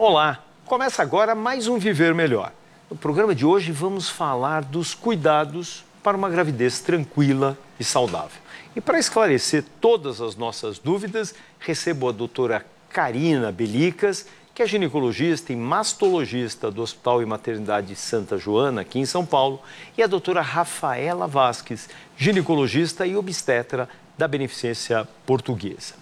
Olá, começa agora mais um Viver Melhor. No programa de hoje vamos falar dos cuidados para uma gravidez tranquila e saudável. E para esclarecer todas as nossas dúvidas, recebo a doutora Karina Belicas, que é ginecologista e mastologista do Hospital e Maternidade Santa Joana, aqui em São Paulo, e a doutora Rafaela Vasques, ginecologista e obstetra da Beneficência Portuguesa.